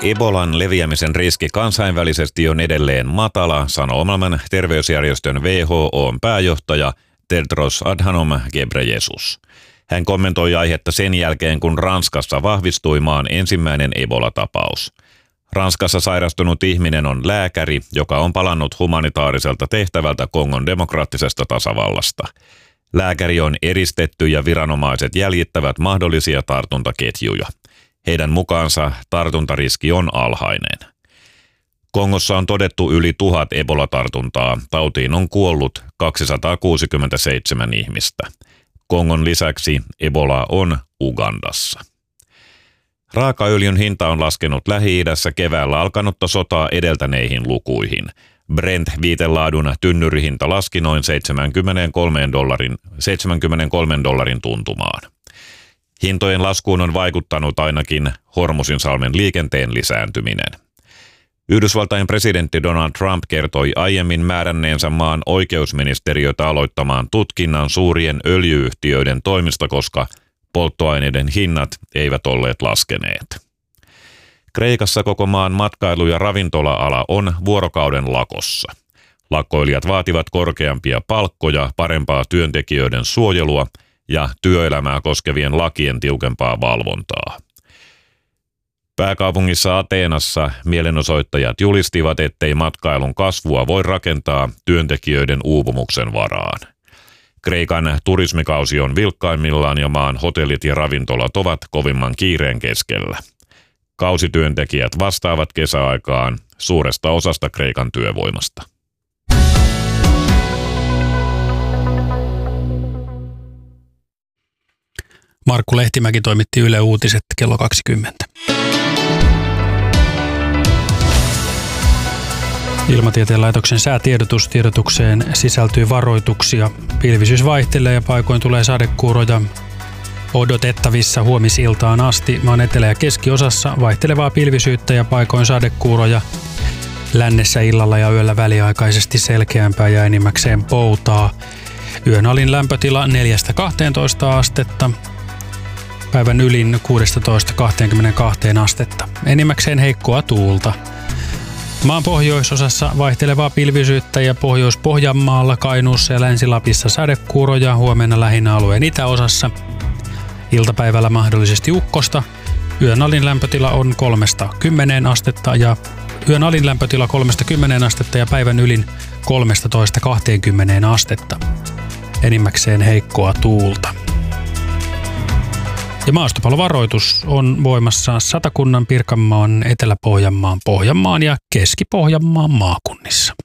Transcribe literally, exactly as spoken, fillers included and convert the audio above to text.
Ebolan leviämisen riski kansainvälisesti on edelleen matala, sanoo maailman terveysjärjestön W H O:n pääjohtaja Tedros Adhanom Ghebreyesus. Hän kommentoi aihetta sen jälkeen, kun Ranskassa vahvistui maan ensimmäinen Ebola-tapaus. Ranskassa sairastunut ihminen on lääkäri, joka on palannut humanitaariselta tehtävältä Kongon demokraattisesta tasavallasta. Lääkäri on eristetty ja viranomaiset jäljittävät mahdollisia tartuntaketjuja. Heidän mukaansa tartuntariski on alhainen. Kongossa on todettu yli tuhat Ebola-tartuntaa. Tautiin on kuollut kaksisataakuusikymmentäseitsemän ihmistä. Kongon lisäksi Ebola on Ugandassa. Raakaöljyn hinta on laskenut Lähi-idässä keväällä alkanutta sotaa edeltäneihin lukuihin. Brent-viitelaadun tynnyrihinta laski noin seitsemänkymmentäkolme dollarin, seitsemänkymmentäkolme dollarin tuntumaan. Hintojen laskuun on vaikuttanut ainakin Hormuzinsalmen liikenteen lisääntyminen. Yhdysvaltain presidentti Donald Trump kertoi aiemmin määränneensä maan oikeusministeriötä aloittamaan tutkinnan suurien öljyyhtiöiden toimista, koska polttoaineiden hinnat eivät olleet laskeneet. Kreikassa koko maan matkailu- ja ravintola-ala on vuorokauden lakossa. Lakkoilijat vaativat korkeampia palkkoja, parempaa työntekijöiden suojelua ja työelämää koskevien lakien tiukempaa valvontaa. Pääkaupungissa Ateenassa mielenosoittajat julistivat, ettei matkailun kasvua voi rakentaa työntekijöiden uupumuksen varaan. Kreikan turismikausi on vilkkaimmillaan ja maan hotellit ja ravintolat ovat kovimman kiireen keskellä. Kausityöntekijät vastaavat kesäaikaan suuresta osasta Kreikan työvoimasta. Markku Lehtimäki toimitti Yle Uutiset kello kaksikymmentä. Ilmatieteen laitoksen säätiedotus. Tiedotukseen sisältyy varoituksia. Pilvisyys vaihtelee ja paikoin tulee sadekuuroja. Odotettavissa huomisiltaan asti maan etelä- ja keskiosassa vaihtelevaa pilvisyyttä ja paikoin sadekuuroja. Lännessä illalla ja yöllä väliaikaisesti selkeämpää ja enimmäkseen poutaa. Yön alin lämpötila neljästä kahteentoista astetta. Päivän ylin kuudestatoista kaksikymmentäkaksi astetta. Enimmäkseen heikkoa tuulta. Maan pohjoisosassa vaihtelevaa pilvisyyttä ja Pohjois-Pohjanmaalla, Kainuussa ja Länsi-Lapissa sadekuuroja, huomenna lähinnä alueen itäosassa. Iltapäivällä mahdollisesti ukkosta. Yön alin lämpötila on kolmesta kymmeneen astetta ja yön alin lämpötila kolmesta kymmeneen astetta ja päivän ylin kolmestatoista kaksikymmentä astetta. Enimmäkseen heikkoa tuulta. Ja maastopallovaroitus on voimassa Satakunnan, Pirkanmaan, Etelä-Pohjanmaan, Pohjanmaan ja Keski-Pohjanmaan maakunnissa.